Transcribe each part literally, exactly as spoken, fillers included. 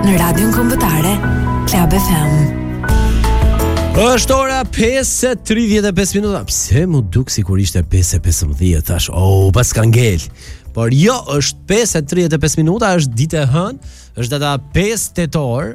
në radion kombëtare Club F M. Është ora pesë e tridhjetë e pesë minuta. Pse mu duk sikur ishte pesë e pesëmbëdhjetë, thash, oh, pas ka ngel. Por jo, është pesë e tridhjetë e pesë minuta, është ditë e hënë, është data pesë tetor.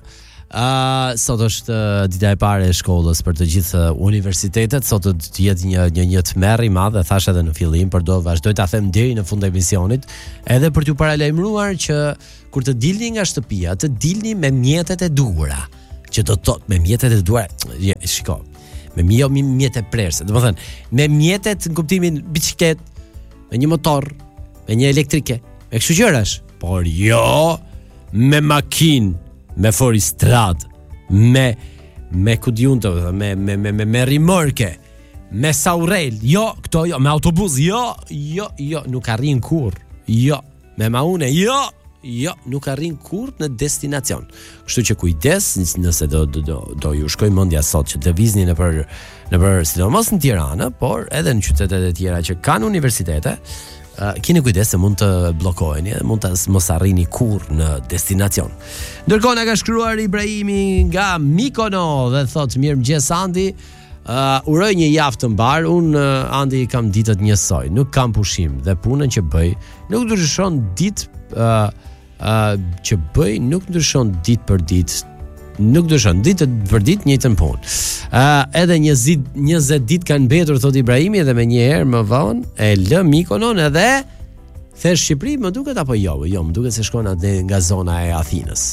Uh, sot është uh, dita e parë e shkollës për të gjithë uh, universitetet. Sot do të jetë një një një tmerr i madh, e thash edhe në fillim, por do vazhdoj ta them deri në fund të emisionit, edhe për t'ju paralajmëruar që kur të dilni nga shtëpia, të dilni me mjetet e duhura. Që do të thot me mjetet e duhura, shiko, me jo me mjetet prerse, domethënë me mjetet në kuptimin biçiklet, me një motor, me një elektrike, me kështu gjërash, por jo me makinë, me foristrad, me me ku diun të, me me me me, me rimorke, me saurel, jo, këto jo, me autobus, jo, jo, jo, nuk arrin kurr. Jo, me maune, jo, jo, nuk arrin kurr në destinacion. Kështu që kujdes nëse do do do, do ju shkoj mendja sot që të vizni në për në për sidomos në Tiranë, por edhe në qytetet e tjera që kanë universitete. Uh, keni kujdes se mund të bllokoheni dhe mund të mos arrini kurr në destinacion. Ndërkohë na ka shkruar Ibrahimi nga Mikono dhe thot mirëmëngjes Andi, uh, uroj një javë të mbar. Un uh, Andi kam ditët njësoj, nuk kam pushim dhe punën që bëj nuk ndryshon ditë uh, uh, që bëj nuk ndryshon ditë për ditë. Nuk ndryshon ditë për ditë njëjtën punë. Uh, edhe njëzet ditë kanë mbetur, thot Ibrahimi, dhe me një herë më vonë e lë Mikonon edhe thesh Shqipëri, më duket apo jo? Jo, më duket se shkon atë nga zona e Athinës.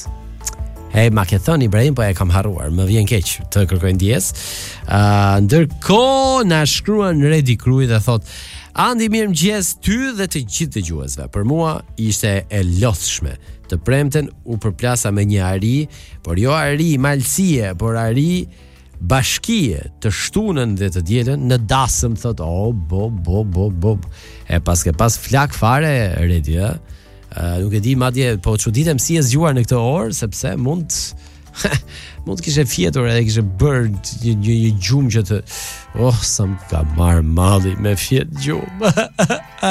Hey, ma ke thënë Ibrahim, po e kam harruar, më vjen keq të kërkoj ndjes. Uh, ndërkohë na shkruan Redi Kruj dhe thot Andi, mirëmëngjes ty dhe të gjithë dëgjuesve. Për mua ishte e lodhshme. Të premten u përplasa me një ari, por jo ari malësie, por ari bashkie, të shtunën dhe të dielën në dasëm, thot, oh, bo, bo, bo, bo. E pas ke pas flak fare, Redi, ë? Uh, nuk e di madje, po çuditem si e zgjuar në këtë orë, sepse mund mund të kishe fjetur edhe kishe bërë një, një, një gjumë që të oh, sa më ka marrë malli me fjet gjumë.